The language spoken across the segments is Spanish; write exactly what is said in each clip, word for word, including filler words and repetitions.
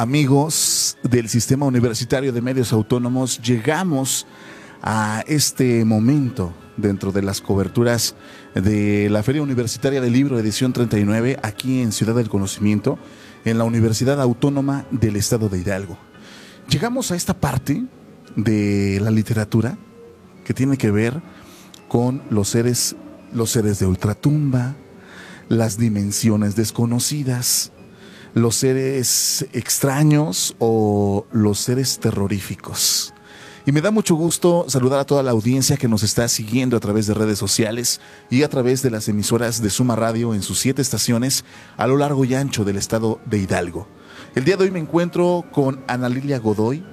Amigos del Sistema Universitario de Medios Autónomos, llegamos a este momento dentro de las coberturas de la Feria Universitaria del Libro edición treinta y nueve aquí en Ciudad del Conocimiento, en la Universidad Autónoma del Estado de Hidalgo. Llegamos a esta parte de la literatura que tiene que ver con los seres, los seres de ultratumba, las dimensiones desconocidas, los seres extraños o los seres terroríficos. Y me da mucho gusto saludar a toda la audiencia que nos está siguiendo a través de redes sociales y a través de las emisoras de Suma Radio en sus siete estaciones a lo largo y ancho del estado de Hidalgo. El día de hoy me encuentro con Ana Lilia Godoy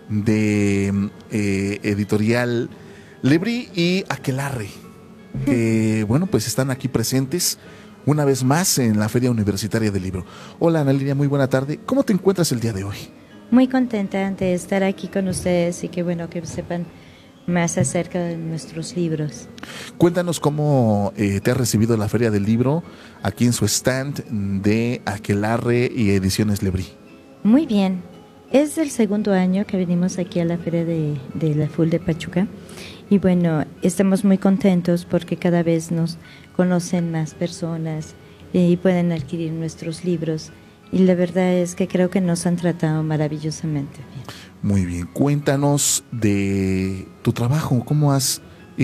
de eh, Editorial Lebrí y Aquelarre, que bueno, pues están aquí presentes una vez más en la Feria Universitaria del Libro. Hola Ana Lilia, muy buena tarde. ¿Cómo te encuentras el día de hoy? Muy contenta de estar aquí con ustedes y qué bueno que sepan más acerca de nuestros libros. Cuéntanos cómo eh, te ha recibido la Feria del Libro aquí en su stand de Aquelarre y Ediciones Lebrí. Muy bien. Es el segundo año que venimos aquí a la Feria de, de la F U L de Pachuca y bueno, estamos muy contentos porque cada vez nos conocen más personas y pueden adquirir nuestros libros. Y la verdad es que creo que nos han tratado maravillosamente bien. Muy bien, cuéntanos de tu trabajo, cómo has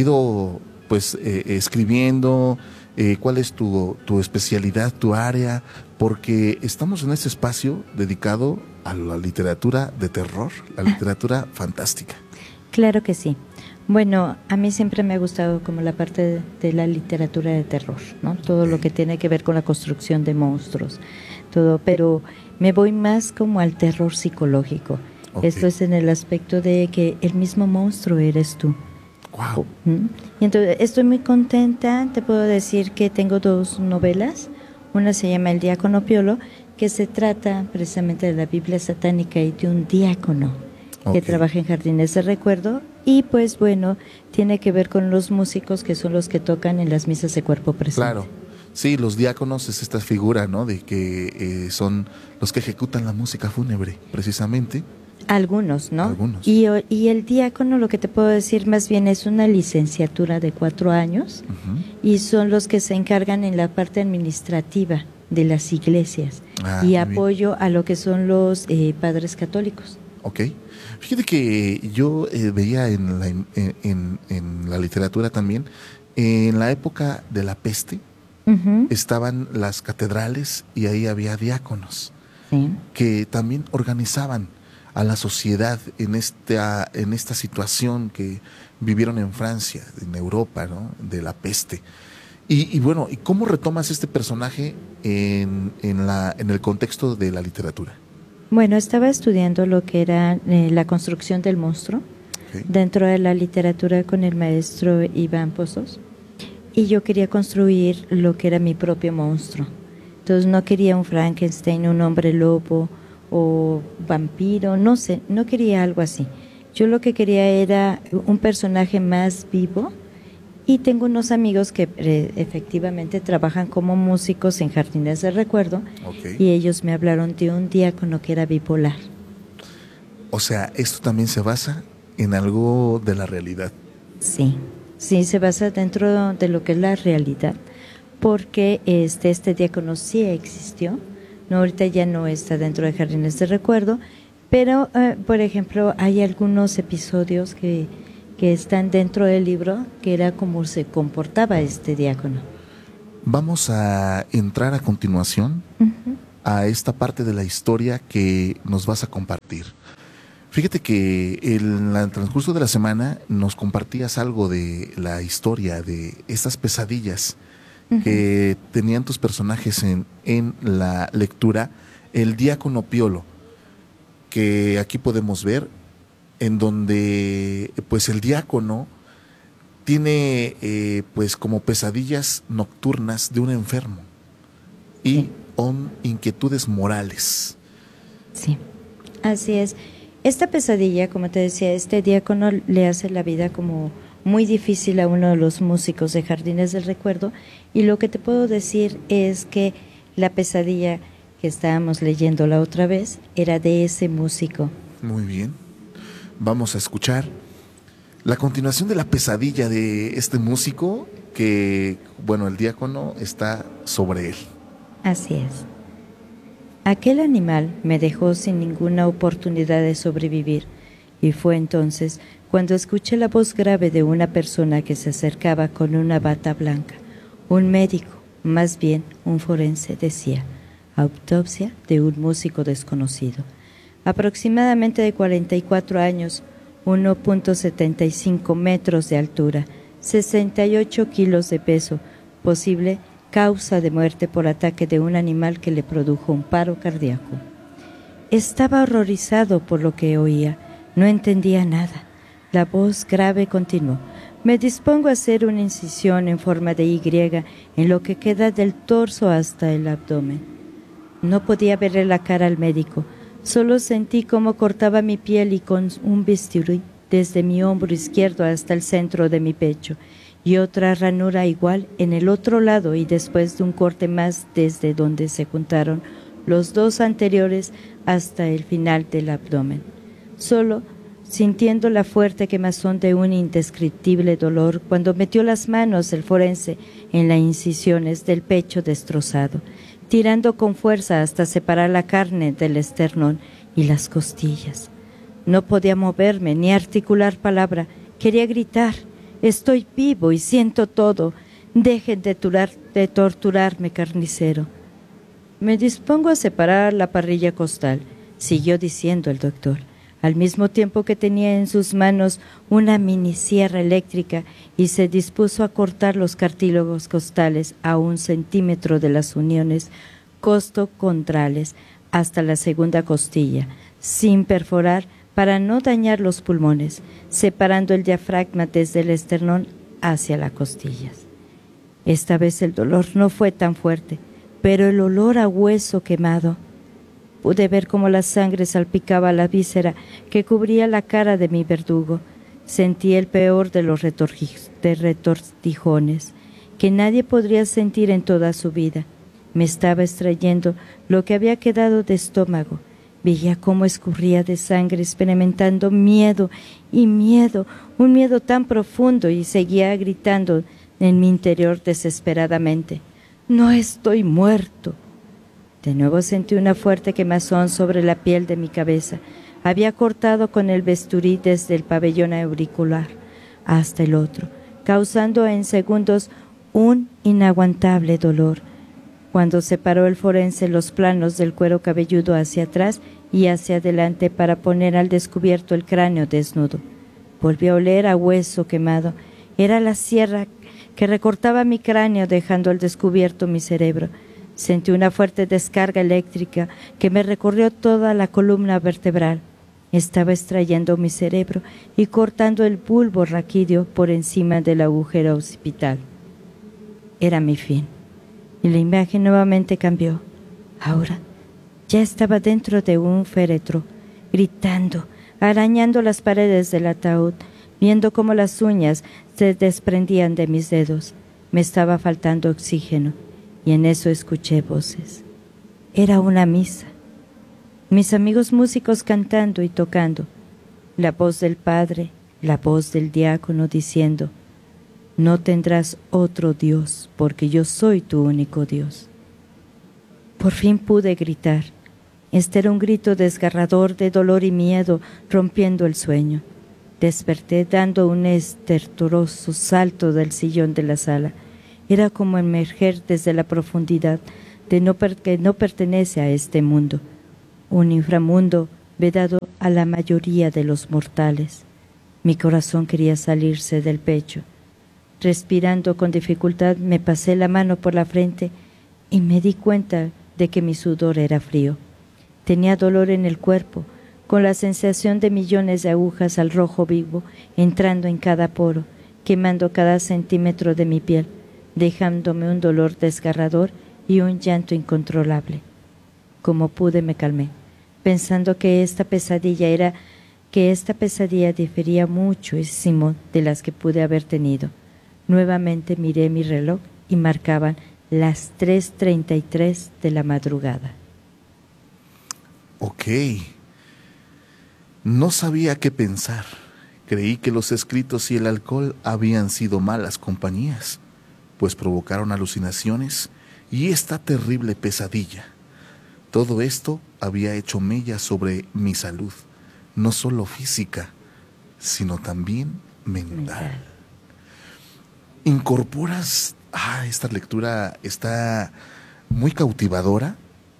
ido pues eh, escribiendo, eh, cuál es tu, tu especialidad, tu área, porque estamos en este espacio dedicado a la literatura de terror, la literatura fantástica. Claro que sí. Bueno, a mí siempre me ha gustado como la parte de, de la literatura de terror, ¿no? Todo lo que tiene que ver con la construcción de monstruos, todo, pero me voy más como al terror psicológico. Okay. Esto es en el aspecto de que el mismo monstruo eres tú. Wow. ¿Mm? Y entonces estoy muy contenta, te puedo decir que tengo dos novelas, una se llama El Diácono Piolo, que se trata precisamente de la Biblia satánica y de un diácono okay. que trabaja en jardines de recuerdo. Y pues bueno, tiene que ver con los músicos que son los que tocan en las misas de cuerpo presente. Claro, sí, los diáconos es esta figura, ¿no? De que eh, son los que ejecutan la música fúnebre, precisamente. Algunos, ¿no? Algunos. Y, y el diácono, lo que te puedo decir más bien es una licenciatura de cuatro años uh-huh. y son los que se encargan en la parte administrativa de las iglesias ah, y apoyo bien. a lo que son los eh, padres católicos. Ok. Fíjate que yo eh, veía en la, en, en, en la literatura también, en la época de la peste, uh-huh. estaban las catedrales y ahí había diáconos sí. que también organizaban a la sociedad en esta, en esta situación que vivieron en Francia, en Europa, ¿no? De la peste. Y, y bueno, ¿y cómo retomas este personaje en, en, la, en el contexto de la literatura? Bueno, estaba estudiando lo que era eh, la construcción del monstruo okay. dentro de la literatura con el maestro Iván Pozos y yo quería construir lo que era mi propio monstruo. Entonces no quería un Frankenstein, un hombre lobo o vampiro, no sé, no quería algo así. Yo lo que quería era un personaje más vivo y tengo unos amigos que eh, efectivamente trabajan como músicos en jardines de recuerdo okay. y ellos me hablaron de un diácono que era bipolar. O sea, esto también se basa en algo de la realidad. Sí, sí, se basa dentro de lo que es la realidad, porque este, este diácono sí existió, no, ahorita ya no está dentro de jardines de recuerdo, pero eh, por ejemplo hay algunos episodios que que están dentro del libro, que era como se comportaba este diácono. Vamos a entrar a continuación uh-huh. a esta parte de la historia que nos vas a compartir. Fíjate que en el transcurso de la semana nos compartías algo de la historia de estas pesadillas uh-huh. que tenían tus personajes en, en la lectura El Diácono Piolo, que aquí podemos ver en donde pues el diácono tiene eh, pues como pesadillas nocturnas de un enfermo y sí. on inquietudes morales. Sí, así es. Esta pesadilla, como te decía, este diácono le hace la vida como muy difícil a uno de los músicos de Jardines del Recuerdo y lo que te puedo decir es que la pesadilla que estábamos leyendo la otra vez era de ese músico. Muy bien. Vamos a escuchar la continuación de la pesadilla de este músico que, bueno, el diácono está sobre él. Así es. Aquel animal me dejó sin ninguna oportunidad de sobrevivir, y fue entonces cuando escuché la voz grave de una persona que se acercaba con una bata blanca. Un médico, más bien un forense, decía: autopsia de un músico desconocido. Aproximadamente de cuarenta y cuatro años, uno punto setenta y cinco metros de altura, sesenta y ocho kilos de peso, posible causa de muerte por ataque de un animal que le produjo un paro cardíaco. Estaba horrorizado por lo que oía, no entendía nada. La voz grave continuó: me dispongo a hacer una incisión en forma de Y en lo que queda del torso hasta el abdomen. No podía verle la cara al médico, solo sentí cómo cortaba mi piel y con un bisturí desde mi hombro izquierdo hasta el centro de mi pecho, y otra ranura igual en el otro lado, y después de un corte más desde donde se juntaron los dos anteriores hasta el final del abdomen. Solo sintiendo la fuerte quemazón de un indescriptible dolor cuando metió las manos el forense en las incisiones del pecho destrozado, tirando con fuerza hasta separar la carne del esternón y las costillas. No podía moverme ni articular palabra. Quería gritar: estoy vivo y siento todo. Dejen de, turar, de torturarme, carnicero. Me dispongo a separar la parrilla costal, siguió diciendo el doctor, al mismo tiempo que tenía en sus manos una mini sierra eléctrica y se dispuso a cortar los cartílagos costales a un centímetro de las uniones costocondrales hasta la segunda costilla, sin perforar para no dañar los pulmones, separando el diafragma desde el esternón hacia las costillas. Esta vez el dolor no fue tan fuerte, pero el olor a hueso quemado. Pude ver cómo la sangre salpicaba la víscera que cubría la cara de mi verdugo. Sentí el peor de los de retortijones, que nadie podría sentir en toda su vida. Me estaba extrayendo lo que había quedado de estómago. Veía cómo escurría de sangre, experimentando miedo y miedo, un miedo tan profundo, y seguía gritando en mi interior desesperadamente: «No estoy muerto». De nuevo sentí una fuerte quemazón sobre la piel de mi cabeza. Había cortado con el bisturí desde el pabellón auricular hasta el otro, causando en segundos un inaguantable dolor. Cuando separó el forense los planos del cuero cabelludo hacia atrás y hacia adelante para poner al descubierto el cráneo desnudo, volvió a oler a hueso quemado. Era la sierra que recortaba mi cráneo, dejando al descubierto mi cerebro. Sentí una fuerte descarga eléctrica que me recorrió toda la columna vertebral. Estaba extrayendo mi cerebro y cortando el bulbo raquídeo por encima del agujero occipital. Era mi fin. Y la imagen nuevamente cambió. Ahora ya estaba dentro de un féretro, gritando, arañando las paredes del ataúd, viendo cómo las uñas se desprendían de mis dedos. Me estaba faltando oxígeno, y en eso escuché voces. Era una misa. Mis amigos músicos cantando y tocando. La voz del padre, la voz del diácono diciendo: «No tendrás otro Dios, porque yo soy tu único Dios». Por fin pude gritar. Este era un grito desgarrador de dolor y miedo, rompiendo el sueño. Desperté dando un estertoroso salto del sillón de la sala. Era como emerger desde la profundidad de no per- que no pertenece a este mundo, un inframundo vedado a la mayoría de los mortales. Mi corazón quería salirse del pecho. Respirando con dificultad, me pasé la mano por la frente y me di cuenta de que mi sudor era frío. Tenía dolor en el cuerpo, con la sensación de millones de agujas al rojo vivo entrando en cada poro, quemando cada centímetro de mi piel, dejándome un dolor desgarrador y un llanto incontrolable. Como pude me calmé, pensando que esta pesadilla era que esta pesadilla difería muchísimo de las que pude haber tenido. Nuevamente miré mi reloj y marcaban las tres treinta y tres de la madrugada. Ok. No sabía qué pensar. Creí que los escritos y el alcohol habían sido malas compañías, pues provocaron alucinaciones y esta terrible pesadilla. Todo esto había hecho mella sobre mi salud, no solo física, sino también mental. mental. Incorporas, ah, esta lectura está muy cautivadora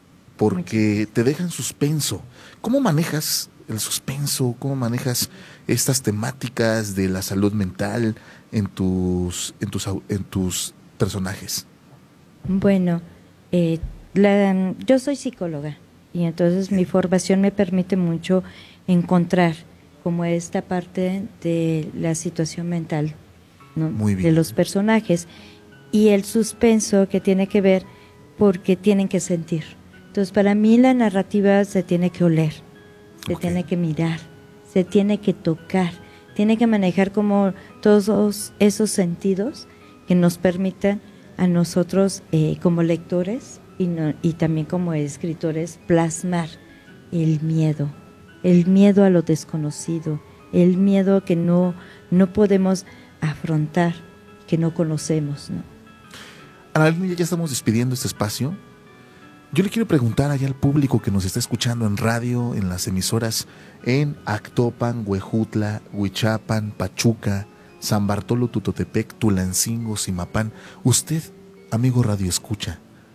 porque te deja en suspenso. ¿Cómo manejas el suspenso? ¿Cómo manejas estas temáticas de la salud mental en tus, en tus, en tus personajes? Bueno, eh, la, yo soy psicóloga y entonces mi formación me permite mucho encontrar como esta parte de la situación mental, ¿no? Muy bien. De los personajes y el suspenso que tiene que ver porque tienen que sentir. Entonces para mí la narrativa se tiene que oler, se okay. tiene que mirar, se tiene que tocar, tiene que manejar como todos esos sentidos que nos permitan a nosotros eh, como lectores y, no, y también como escritores plasmar el miedo, el miedo a lo desconocido, el miedo que no, no podemos afrontar, que no conocemos, ¿no? Ana Lilia, ya estamos despidiendo este espacio. Yo le quiero preguntar allá al público que nos está escuchando en radio, en las emisoras, en Actopan, Huejutla, Huichapan, Pachuca, San Bartolo, Tutotepec, Tulancingo, Zimapán. ¿Usted, amigo Radio Escucha,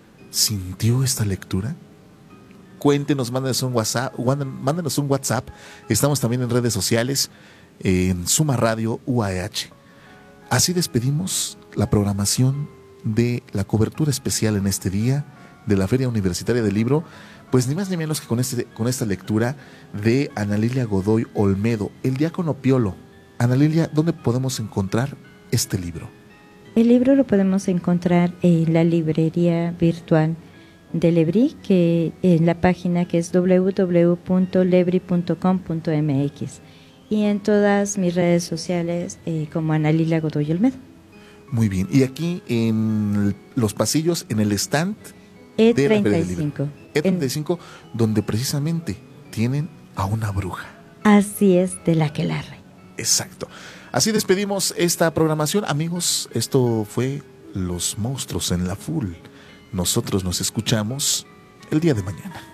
sintió esta lectura? Cuéntenos, mándenos un WhatsApp, mándenos un WhatsApp. Estamos también en redes sociales, en Suma Radio U A H. Así despedimos la programación de la cobertura especial en este día de la Feria Universitaria del Libro, pues ni más ni menos que con, este, con esta lectura de Ana Lilia Godoy Olmedo, El Diácono Piolo. Ana Lilia, ¿dónde podemos encontrar este libro? El libro lo podemos encontrar en la librería virtual de Lebri, que en la página que es doble u doble u doble u punto lebri punto com punto m x, y en todas mis redes sociales eh, como Ana Lilia Godoy Olmedo. Muy bien, y aquí en los pasillos, en el stand E treinta y cinco. E treinta y cinco, en... donde precisamente tienen a una bruja. Así es, de la aquelarre. Exacto. Así despedimos esta programación. Amigos, esto fue Los Monstruos en la Full. Nosotros nos escuchamos el día de mañana.